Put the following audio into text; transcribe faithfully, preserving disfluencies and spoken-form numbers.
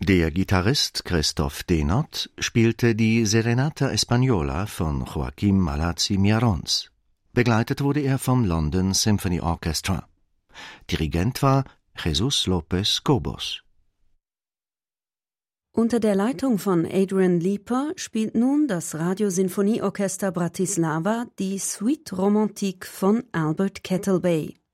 Der Gitarrist Christoph Denot spielte die Serenata Española von Joaquim Malazzi Miarons. Begleitet wurde er vom London Symphony Orchestra. Dirigent war Jesus Lopez Cobos. Unter der Leitung von Adrian Leeper spielt nun das Radiosinfonieorchester Bratislava die Suite Romantique von Albert Kettlebay.